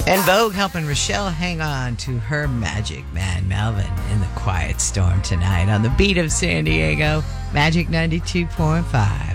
En Vogue helping Rochelle hang on to her magic man, Melvin, in the quiet storm tonight on the beat of San Diego, Magic 92.5.